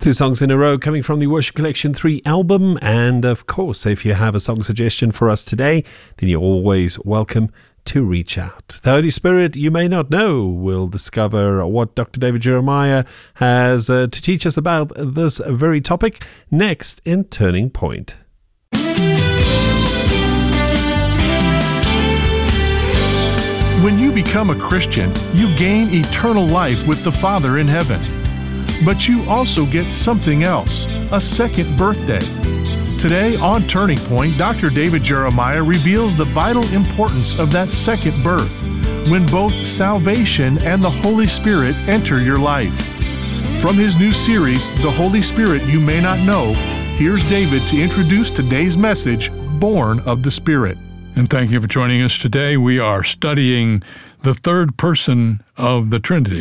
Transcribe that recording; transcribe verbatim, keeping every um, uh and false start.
Two songs in a row coming from the Worship Collection three album. And of course, if you have a song suggestion for us today, then you're always welcome to reach out. The Holy Spirit, you may not know, will discover what Doctor David Jeremiah has uh, to teach us about this very topic next in Turning Point. When you become a Christian, you gain eternal life with the Father in heaven. But you also get something else, a second birthday. Today on Turning Point, Doctor David Jeremiah reveals the vital importance of that second birth, when both salvation and the Holy Spirit enter your life. From his new series, The Holy Spirit You May Not Know, here's David to introduce today's message, Born of the Spirit. And thank you for joining us today. We are studying the third person of the Trinity.